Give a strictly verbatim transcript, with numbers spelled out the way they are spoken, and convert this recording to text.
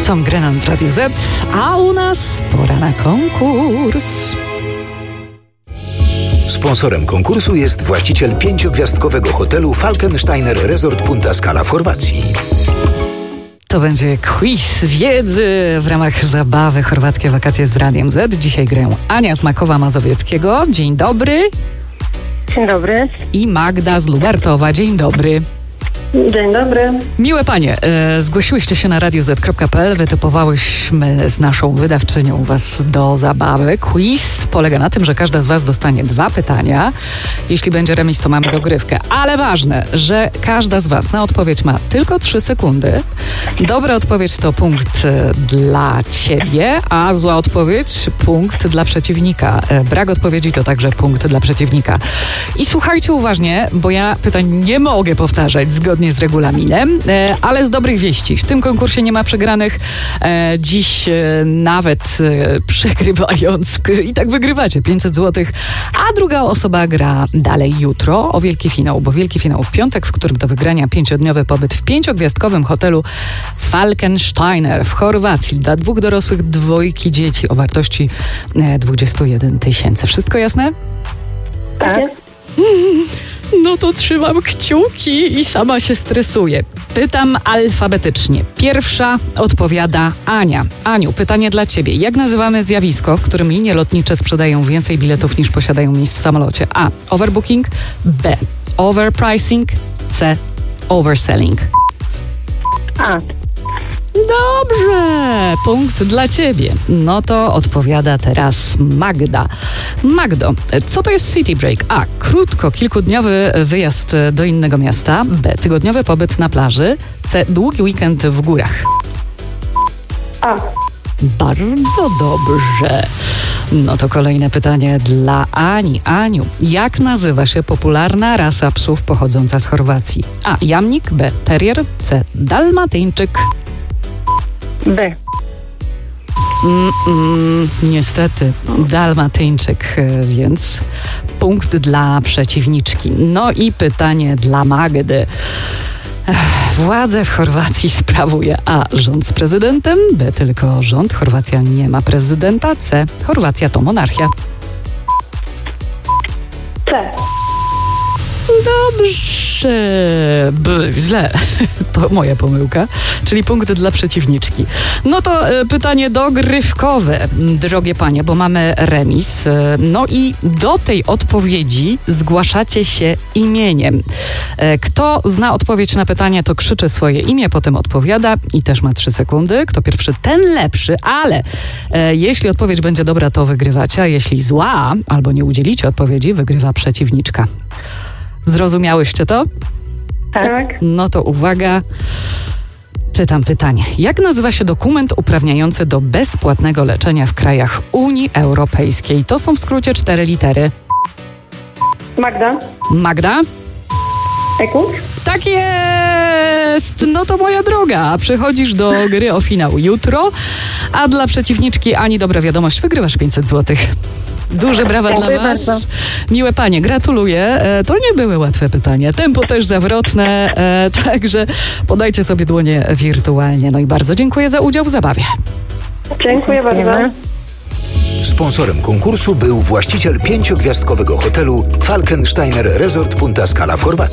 Tom Grennan w Radiu Z, a u nas pora na konkurs. Sponsorem konkursu jest właściciel pięciogwiazdkowego hotelu Falkensteiner Resort Punta Scala w Chorwacji. To będzie quiz wiedzy w ramach zabawy Chorwackie Wakacje z Radiem Z. Dzisiaj grę Ania z Makowa Mazowieckiego. Dzień dobry. Dzień dobry. I Magda z Lubartowa. Dzień dobry. Dzień dobry. Miłe panie, e, zgłosiłyście się na radio zet kropka pe el, wytypowałyśmy z naszą wydawczynią was do zabawy. Quiz polega na tym, że każda z was dostanie dwa pytania. Jeśli będzie remis, to mamy dogrywkę. Ale ważne, że każda z was na odpowiedź ma tylko trzy sekundy. Dobra odpowiedź to punkt e, dla ciebie, a zła odpowiedź punkt dla przeciwnika. E, brak odpowiedzi to także punkt dla przeciwnika. I słuchajcie uważnie, bo ja pytań nie mogę powtarzać zgodnie z regulaminem, e, ale z dobrych wieści. W tym konkursie nie ma przegranych. E, dziś e, nawet e, przegrywając i tak wygrywacie pięćset złotych, a druga osoba gra dalej jutro o wielki finał, bo wielki finał w piątek, w którym do wygrania pięciodniowy pobyt w pięciogwiazdkowym hotelu Falkensteiner w Chorwacji dla dwóch dorosłych, dwojki dzieci o wartości e, dwadzieścia jeden tysięcy. Wszystko jasne? Tak. No to trzymam kciuki i sama się stresuję. Pytam alfabetycznie. Pierwsza odpowiada Ania. Aniu, pytanie dla ciebie. Jak nazywamy zjawisko, w którym linie lotnicze sprzedają więcej biletów niż posiadają miejsc w samolocie? A. Overbooking. B. Overpricing. C. Overselling. A. Dobrze, punkt dla ciebie. No to odpowiada teraz Magda. Magdo, co to jest city break? A. Krótko, kilkudniowy wyjazd do innego miasta. B. Tygodniowy pobyt na plaży. C. Długi weekend w górach. A. Bardzo dobrze. No to kolejne pytanie dla Ani. Aniu, jak nazywa się popularna rasa psów pochodząca z Chorwacji? A. Jamnik. B. Terrier. C. Dalmatyńczyk. B. Mm, mm, niestety, dalmatyńczyk, więc punkt dla przeciwniczki. No i pytanie dla Magdy. Ech, władzę w Chorwacji sprawuje A. rząd z prezydentem, B. tylko rząd. Chorwacja nie ma prezydenta. C. Chorwacja to monarchia. C. Dobrze. B, źle. To moja pomyłka, czyli punkt dla przeciwniczki. No to e, pytanie dogrywkowe, drogie panie, bo mamy remis. E, no i do tej odpowiedzi zgłaszacie się imieniem. E, kto zna odpowiedź na pytanie, to krzyczy swoje imię, potem odpowiada i też ma trzy sekundy. Kto pierwszy, ten lepszy, ale e, jeśli odpowiedź będzie dobra, to wygrywacie, a jeśli zła, albo nie udzielicie odpowiedzi, wygrywa przeciwniczka. Zrozumiałyście to? Tak. No to uwaga, czytam pytanie. Jak nazywa się dokument uprawniający do bezpłatnego leczenia w krajach Unii Europejskiej? To są w skrócie cztery litery. Magda. Magda? Ekund. Tak jest! No to moja droga, przechodzisz do gry o finał jutro, a dla przeciwniczki Ani dobra wiadomość, wygrywasz pięćset złotych. Duże brawa Dziękuję dla was. bardzo. Miłe panie, gratuluję. E, to nie były łatwe pytania. Tempo też zawrotne, e, także podajcie sobie dłonie wirtualnie. No i bardzo dziękuję za udział w zabawie. Dziękuję bardzo. Sponsorem konkursu był właściciel pięciogwiazdkowego hotelu Falkensteiner Resort Punta Scala w Chorwacji.